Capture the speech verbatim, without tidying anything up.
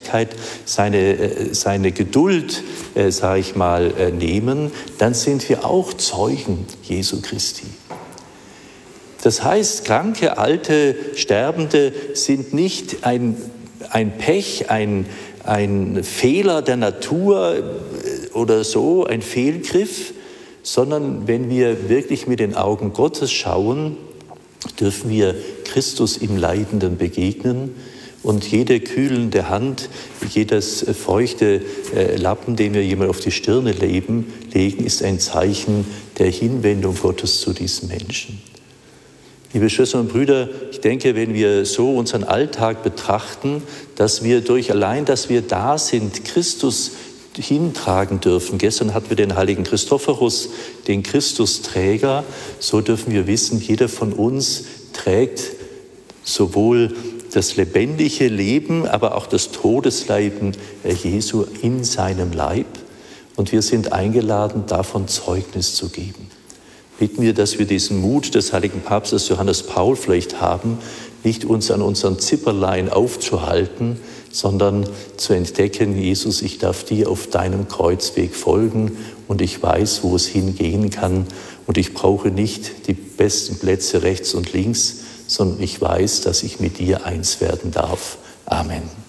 Barmherzigkeit, seine, seine Geduld, äh, sage ich mal, äh, nehmen, dann sind wir auch Zeugen Jesu Christi. Das heißt, Kranke, Alte, Sterbende sind nicht ein, ein Pech, ein, ein Fehler der Natur oder so, ein Fehlgriff, sondern wenn wir wirklich mit den Augen Gottes schauen, dürfen wir Christus im Leidenden begegnen. Und jede kühlende Hand, jedes feuchte Lappen, den wir jemand auf die Stirne legen, ist ein Zeichen der Hinwendung Gottes zu diesem Menschen. Liebe Schwestern und Brüder, ich denke, wenn wir so unseren Alltag betrachten, dass wir durch allein, dass wir da sind, Christus hintragen dürfen. Gestern hatten wir den heiligen Christophorus, den Christusträger. So dürfen wir wissen, jeder von uns trägt sowohl das lebendige Leben, aber auch das Todesleben Jesu in seinem Leib. Und wir sind eingeladen, davon Zeugnis zu geben. Bitten wir, dass wir diesen Mut des heiligen Papstes Johannes Paul vielleicht haben, nicht uns an unseren Zipperlein aufzuhalten, sondern zu entdecken, Jesus, ich darf dir auf deinem Kreuzweg folgen und ich weiß, wo es hingehen kann und ich brauche nicht die besten Plätze rechts und links, sondern ich weiß, dass ich mit dir eins werden darf. Amen.